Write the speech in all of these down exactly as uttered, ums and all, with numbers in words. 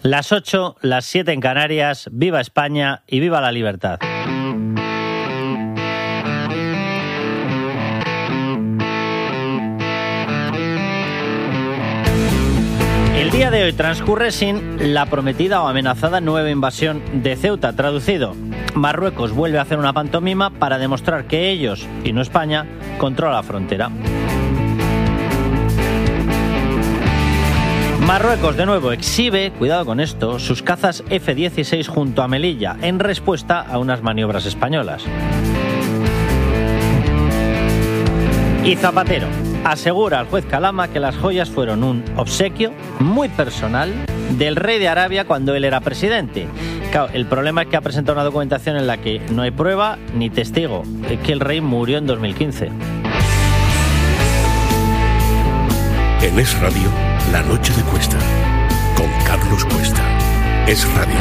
Las ocho, las siete en Canarias, viva España y viva la libertad. El día de hoy transcurre sin la prometida o amenazada nueva invasión de Ceuta. Traducido, Marruecos vuelve a hacer una pantomima para demostrar que ellos, y no España, controlan la frontera. Marruecos, de nuevo, exhibe, cuidado con esto, sus cazas F dieciséis junto a Melilla, en respuesta a unas maniobras españolas. Y Zapatero asegura al juez Calama que las joyas fueron un obsequio muy personal del rey de Arabia cuando él era presidente. Claro, el problema es que ha presentado una documentación en la que no hay prueba ni testigo, es que el rey murió en dos mil quince. En Es Radio, La Noche de Cuesta, con Carlos Cuesta. Es Radio.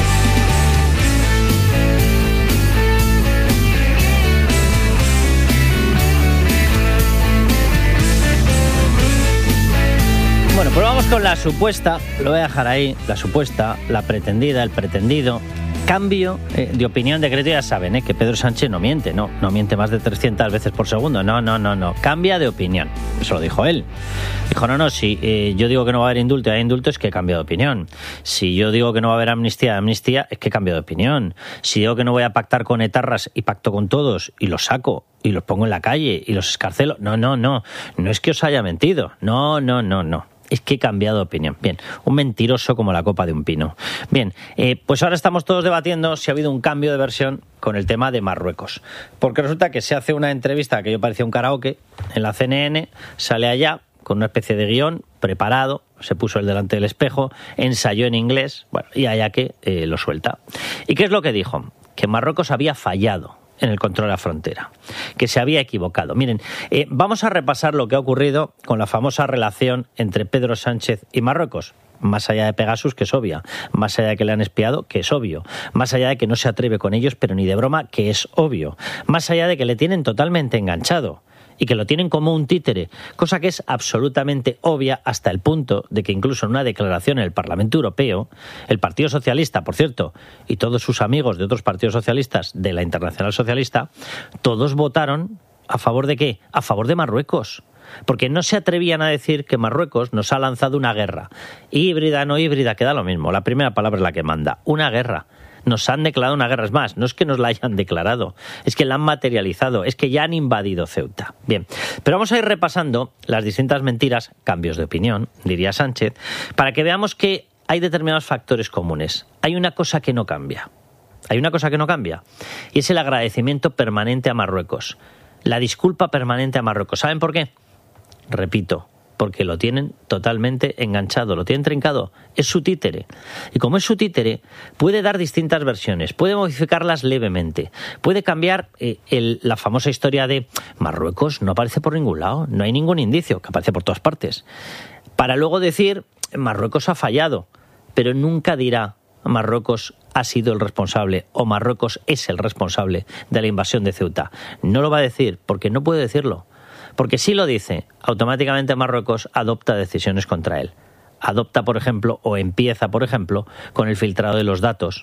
Bueno, pues vamos con la supuesta, lo voy a dejar ahí, la supuesta, la pretendida, el pretendido cambio eh, de opinión de Decreto. Ya saben, eh, que Pedro Sánchez no miente, no, no miente más de trescientas veces por segundo, no, no, no, no, cambia de opinión, eso lo dijo él. Dijo, no, no, si eh, yo digo que no va a haber indulto y hay indulto es que he cambiado de opinión. Si yo digo que no va a haber amnistía, amnistía, es que he cambiado de opinión. Si digo que no voy a pactar con etarras y pacto con todos y los saco y los pongo en la calle y los escarcelo, no, no, no, no es que os haya mentido, no, no, no, no. Es que he cambiado de opinión. Bien, un mentiroso como la copa de un pino. Bien, eh, pues ahora estamos todos debatiendo si ha habido un cambio de versión con el tema de Marruecos. Porque resulta que se hace una entrevista que yo parecía un karaoke en la C N N, sale allá con una especie de guión preparado, se puso él delante del espejo, ensayó en inglés, bueno, y allá que eh, lo suelta. ¿Y qué es lo que dijo? Que Marruecos había fallado en el control de la frontera, que se había equivocado. Miren, eh, vamos a repasar lo que ha ocurrido con la famosa relación entre Pedro Sánchez y Marruecos. Más allá de Pegasus, que es obvia, más allá de que le han espiado, que es obvio, más allá de que no se atreve con ellos, pero ni de broma, que es obvio, más allá de que le tienen totalmente enganchado y que lo tienen como un títere, cosa que es absolutamente obvia hasta el punto de que incluso en una declaración en el Parlamento Europeo, el Partido Socialista, por cierto, y todos sus amigos de otros partidos socialistas de la Internacional Socialista, todos votaron ¿a favor de qué? A favor de Marruecos. Porque no se atrevían a decir que Marruecos nos ha lanzado una guerra. Híbrida, no híbrida, queda lo mismo. La primera palabra es la que manda. Una guerra. Nos han declarado una guerra. Es más, no es que nos la hayan declarado, es que la han materializado, es que ya han invadido Ceuta. Bien, pero vamos a ir repasando las distintas mentiras, cambios de opinión, diría Sánchez, para que veamos que hay determinados factores comunes. Hay una cosa que no cambia. Hay una cosa que no cambia. Y es el agradecimiento permanente a Marruecos. La disculpa permanente a Marruecos. ¿Saben por qué? Repito, porque lo tienen totalmente enganchado, lo tienen trincado, es su títere. Y como es su títere, puede dar distintas versiones, puede modificarlas levemente, puede cambiar eh, el, la famosa historia de Marruecos no aparece por ningún lado, no hay ningún indicio, que aparece por todas partes, para luego decir Marruecos ha fallado, pero nunca dirá Marruecos ha sido el responsable o Marruecos es el responsable de la invasión de Ceuta. No lo va a decir porque no puede decirlo. Porque si lo dice, automáticamente Marruecos adopta decisiones contra él. Adopta, por ejemplo, o empieza, por ejemplo, con el filtrado de los datos.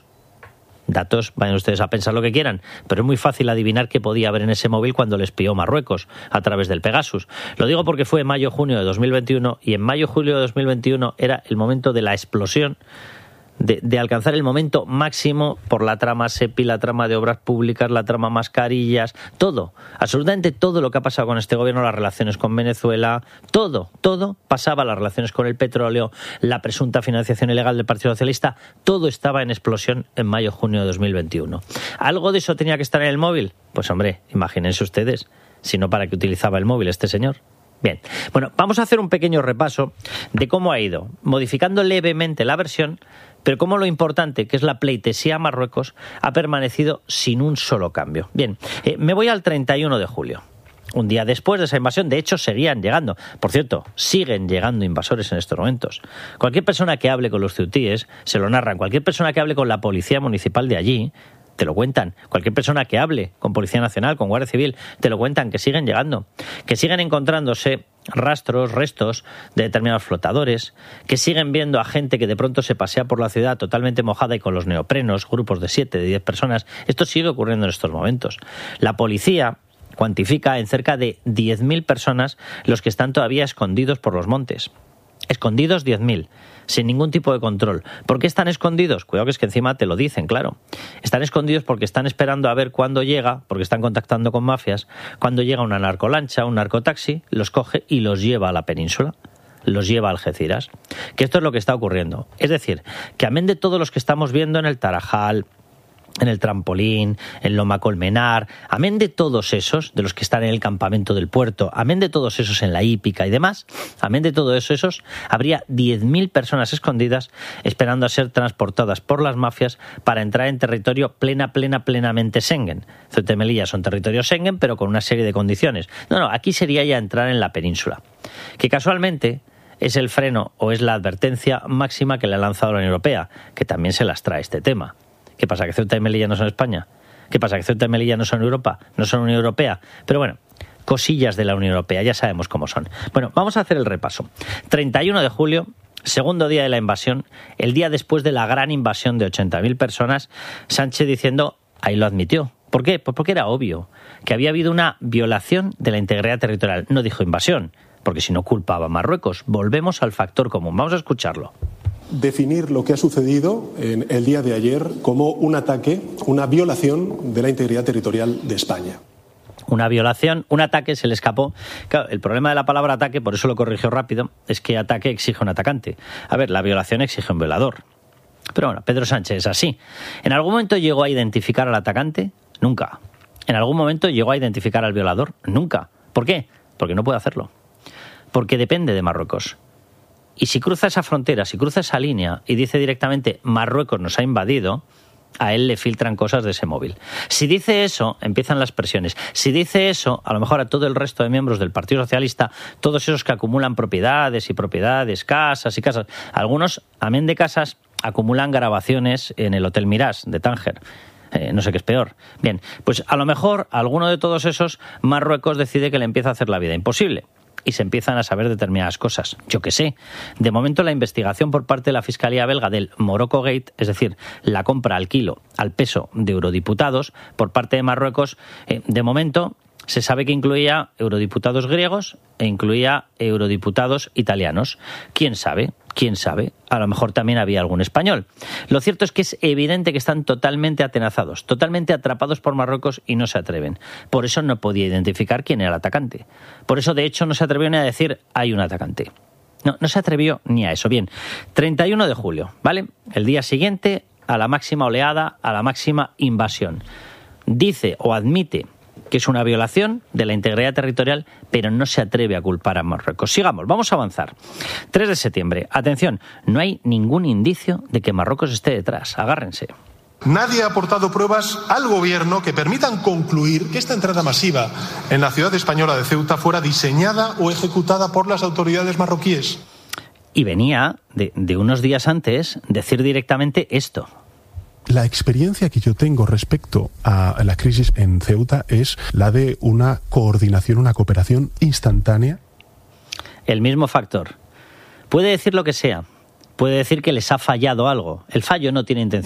Datos, vayan ustedes a pensar lo que quieran, pero es muy fácil adivinar qué podía haber en ese móvil cuando le espió Marruecos a través del Pegasus. Lo digo porque fue en mayo-junio de dos mil veintiuno y en mayo-julio de dos mil veintiuno era el momento de la explosión De, de alcanzar el momento máximo por la trama SEPI, la trama de obras públicas, la trama mascarillas, todo, absolutamente todo lo que ha pasado con este gobierno, las relaciones con Venezuela, todo, todo pasaba, las relaciones con el petróleo, la presunta financiación ilegal del Partido Socialista, todo estaba en explosión en mayo-junio de dos mil veintiuno. ¿Algo de eso tenía que estar en el móvil? Pues hombre, imagínense ustedes, si no, ¿para qué utilizaba el móvil este señor? Bien, bueno, vamos a hacer un pequeño repaso de cómo ha ido, modificando levemente la versión, pero cómo lo importante, que es la pleitesía a Marruecos, ha permanecido sin un solo cambio. Bien, eh, me voy al treinta y uno de julio. Un día después de esa invasión, de hecho, seguían llegando. Por cierto, siguen llegando invasores en estos momentos. Cualquier persona que hable con los ceutíes se lo narran. Cualquier persona que hable con la policía municipal de allí te lo cuentan. Cualquier persona que hable con Policía Nacional, con Guardia Civil, te lo cuentan, que siguen llegando, que siguen encontrándose rastros, restos de determinados flotadores, que siguen viendo a gente que de pronto se pasea por la ciudad totalmente mojada y con los neoprenos, grupos de siete, de diez personas. Esto sigue ocurriendo en estos momentos. La policía cuantifica en cerca de diez mil personas los que están todavía escondidos por los montes. Escondidos diez mil, sin ningún tipo de control. ¿Por qué están escondidos? Cuidado que es que encima te lo dicen, claro. Están escondidos porque están esperando a ver cuándo llega, porque están contactando con mafias, cuando llega una narcolancha, un narcotaxi, los coge y los lleva a la península, los lleva a Algeciras. Que esto es lo que está ocurriendo. Es decir, que amén de todos los que estamos viendo en el Tarajal, en el Trampolín, en Loma Colmenar, amén de todos esos, de los que están en el campamento del puerto, amén de todos esos en la hípica y demás, amén de todos esos, habría diez mil personas escondidas esperando a ser transportadas por las mafias para entrar en territorio plena, plena, plenamente Schengen. Ceuta y Melilla son territorio Schengen, pero con una serie de condiciones. No, no, aquí sería ya entrar en la península, que casualmente es el freno o es la advertencia máxima que le ha lanzado la Unión Europea, que también se las trae este tema. ¿Qué pasa, que Ceuta y Melilla no son España? ¿Qué pasa, que Ceuta y Melilla no son Europa? ¿No son Unión Europea? Pero bueno, cosillas de la Unión Europea, ya sabemos cómo son. Bueno, vamos a hacer el repaso. treinta y uno de julio, segundo día de la invasión, el día después de la gran invasión de ochenta mil personas, Sánchez diciendo, ahí lo admitió. ¿Por qué? Pues porque era obvio que había habido una violación de la integridad territorial. No dijo invasión, porque si no culpaba a Marruecos. Volvemos al factor común. Vamos a escucharlo. Definir lo que ha sucedido en el día de ayer como un ataque, una violación de la integridad territorial de España. Una violación, un ataque, se le escapó. Claro, el problema de la palabra ataque, por eso lo corrigió rápido, es que ataque exige un atacante. A ver, la violación exige un violador. Pero bueno, Pedro Sánchez es así. ¿En algún momento llegó a identificar al atacante? Nunca. ¿En algún momento llegó a identificar al violador? Nunca. ¿Por qué? Porque no puede hacerlo. Porque depende de Marruecos. Y si cruza esa frontera, si cruza esa línea y dice directamente Marruecos nos ha invadido, a él le filtran cosas de ese móvil. Si dice eso, empiezan las presiones. Si dice eso, a lo mejor a todo el resto de miembros del Partido Socialista, todos esos que acumulan propiedades y propiedades, casas y casas, algunos, amén de casas, acumulan grabaciones en el Hotel Mirage de Tánger. Eh, no sé qué es peor. Bien, pues a lo mejor alguno de todos esos, Marruecos decide que le empieza a hacer la vida imposible. Y se empiezan a saber determinadas cosas. Yo qué sé. De momento la investigación por parte de la Fiscalía belga del Morocco Gate, es decir, la compra al kilo, al peso de eurodiputados por parte de Marruecos, eh, de momento se sabe que incluía eurodiputados griegos e incluía eurodiputados italianos. ¿Quién sabe? ¿Quién sabe? A lo mejor también había algún español. Lo cierto es que es evidente que están totalmente atenazados, totalmente atrapados por Marruecos y no se atreven. Por eso no podía identificar quién era el atacante. Por eso, de hecho, no se atrevió ni a decir hay un atacante. No, no se atrevió ni a eso. Bien, treinta y uno de julio, ¿vale? El día siguiente a la máxima oleada, a la máxima invasión. Dice o admite que es una violación de la integridad territorial, pero no se atreve a culpar a Marruecos. Sigamos, vamos a avanzar. tres de septiembre, atención, no hay ningún indicio de que Marruecos esté detrás. Agárrense. Nadie ha aportado pruebas al gobierno que permitan concluir que esta entrada masiva en la ciudad española de Ceuta fuera diseñada o ejecutada por las autoridades marroquíes. Y venía de, de unos días antes decir directamente esto. La experiencia que yo tengo respecto a la crisis en Ceuta es la de una coordinación, una cooperación instantánea. El mismo factor. Puede decir lo que sea. Puede decir que les ha fallado algo. El fallo no tiene intención